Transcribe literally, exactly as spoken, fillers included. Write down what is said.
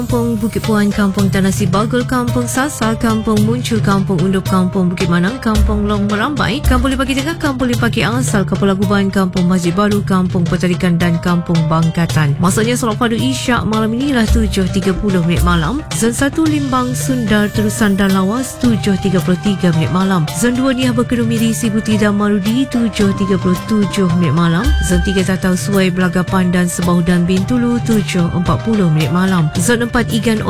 Kampung Bukit Puan, Kampung Tanah Sibagul, Kampung Sasa, Kampung Muncul, Kampung Undup, Kampung Bukit Manang, Kampung Long Merambai, Kampung Lipaki Tengah, Kampung Lipaki Asal, Kampung Laguban, Kampung Masjid Baru, Kampung Petarikan dan Kampung Bangkatan. Masanya solat fardu Isyak malam inilah tujuh tiga puluh minit malam. Zon satu Limbang, Sundar, Terusan dan Lawas tujuh tiga puluh tiga minit malam. Zon dua Niah Berkedumiri, Sibuti dan Marudi tujuh tiga puluh tujuh minit malam. Zon tiga Tatau Suai, Belagapan dan Sebau dan Bintulu tujuh empat puluh minit malam. Zon empat Igan